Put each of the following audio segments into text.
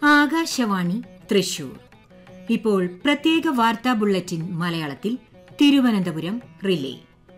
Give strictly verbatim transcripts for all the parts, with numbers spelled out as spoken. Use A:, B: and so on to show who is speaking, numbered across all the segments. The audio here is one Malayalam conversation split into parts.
A: ആകാശവാണി തൃശൂർ. ഇപ്പോൾ പ്രത്യേക വാർത്താ ബുള്ളറ്റിൻ മലയാളത്തിൽ തിരുവനന്തപുരം റിലേ.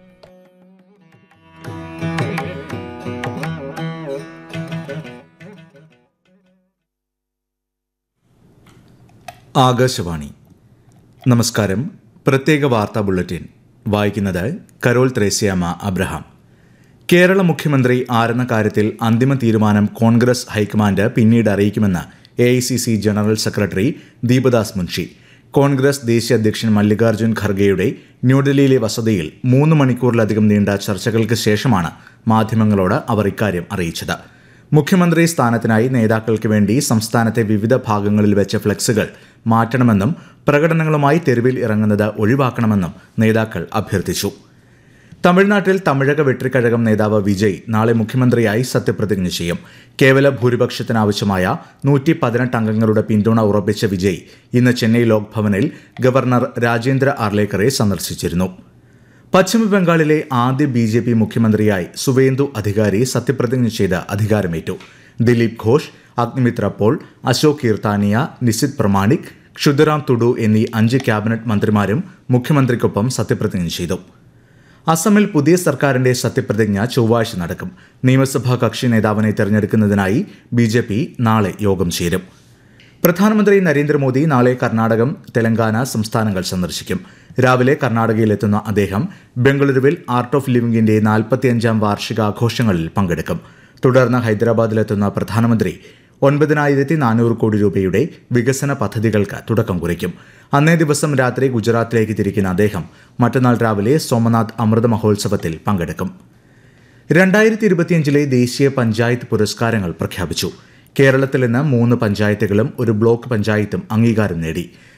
B: ആകാശവാണി. നമസ്കാരം. പ്രത്യേക വാർത്താ ബുള്ളറ്റിൻ വായിക്കുന്നത് കരോൾ ത്രേസ്യാമ്മ അബ്രഹാം. കേരള മുഖ്യമന്ത്രി ആരെന്ന കാര്യത്തിൽ അന്തിമ തീരുമാനം കോൺഗ്രസ് ഹൈക്കമാൻഡ് പിന്നീട് അറിയിക്കുമെന്ന് A I C C general secretary Deepadas Munshi. Congress ദേശീയ അധ്യക്ഷൻ മല്ലികാർജ്ജുൻ ഖർഗെയുടെ ന്യൂഡൽഹിയിലെ വസതിയിൽ മൂന്ന് മണിക്കൂറിലധികം നീണ്ട ചർച്ചകൾക്ക് ശേഷമാണ് മാധ്യമങ്ങളോട് അവർ ഇക്കാര്യം അറിയിച്ചത്. മുഖ്യമന്ത്രി സ്ഥാനത്തിനായി നേതാക്കൾക്ക് വേണ്ടി സംസ്ഥാനത്തെ വിവിധ ഭാഗങ്ങളിൽ വെച്ച ഫ്ലെക്സുകൾ മാറ്റണമെന്നും പ്രകടനങ്ങളുമായി തെരുവിൽ ഇറങ്ങുന്നത് ഒഴിവാക്കണമെന്നും നേതാക്കൾ അഭ്യർത്ഥിച്ചു. തമിഴ്നാട്ടിൽ തമിഴക വെട്രിക്കഴകം നേതാവ് വിജയ് നാളെ മുഖ്യമന്ത്രിയായി സത്യപ്രതിജ്ഞ ചെയ്യും. കേവല ഭൂരിപക്ഷത്തിനാവശ്യമായ നൂറ്റി പതിനെട്ട് അംഗങ്ങളുടെ പിന്തുണ ഉറപ്പിച്ച വിജയ് ഇന്ന് ചെന്നൈ ലോക് ഭവനിൽ ഗവർണർ രാജേന്ദ്ര ആർലേക്കറെ സന്ദർശിച്ചിരുന്നു. പശ്ചിമബംഗാളിലെ ആദ്യ ബി ജെ പി മുഖ്യമന്ത്രിയായി സുവേന്ദു അധികാരി സത്യപ്രതിജ്ഞ ചെയ്ത് അധികാരമേറ്റു. ദിലീപ് ഘോഷ്, അഗ്നിമിത്ര പോൾ, അശോക് കീർത്താനിയ, നിസിത് പ്രമാണിക്, ക്ഷുദിറാം തുഡു എന്നീ അഞ്ച് ക്യാബിനറ്റ് മന്ത്രിമാരും മുഖ്യമന്ത്രിക്കൊപ്പം സത്യപ്രതിജ്ഞ ചെയ്തു. അസമിൽ പുതിയ സർക്കാരിന്റെ സത്യപ്രതിജ്ഞ ചൊവ്വാഴ്ച നടക്കും. നിയമസഭാ കക്ഷി നേതാവിനെ തെരഞ്ഞെടുക്കുന്നതിനായി ബി ജെ പി നാളെ യോഗം ചേരും. പ്രധാനമന്ത്രി നരേന്ദ്രമോദി നാളെ കർണാടകം, തെലങ്കാന സംസ്ഥാനങ്ങൾ സന്ദർശിക്കും. രാവിലെ കർണാടകയിലെത്തുന്ന അദ്ദേഹം ബംഗളൂരുവിൽ ആർട്ട് ഓഫ് ലിവിംഗിന്റെ നാൽപ്പത്തിയഞ്ചാം വാർഷികാഘോഷങ്ങളിൽ പങ്കെടുക്കും. തുടർന്ന് ഹൈദരാബാദിലെത്തുന്ന പ്രധാനമന്ത്രി ഒൻപതിനായിരത്തി നാനൂറ് കോടി രൂപയുടെ വികസന പദ്ധതികൾക്ക് തുടക്കം കുറിക്കും. അന്നേ ദിവസം രാത്രി ഗുജറാത്തിലേക്ക് തിരിക്കുന്ന അദ്ദേഹം മറ്റന്നാൾ രാവിലെ സോമനാഥ് അമൃത മഹോത്സവത്തിൽ പങ്കെടുക്കും. രണ്ടായിരത്തി ഇരുപത്തിയഞ്ചിലെ ദേശീയ പഞ്ചായത്ത് പുരസ്കാരങ്ങൾ പ്രഖ്യാപിച്ചു. കേരളത്തിൽ നിന്ന് മൂന്ന് പഞ്ചായത്തുകളും ഒരു ബ്ലോക്ക് പഞ്ചായത്തും അംഗീകാരം നേടി.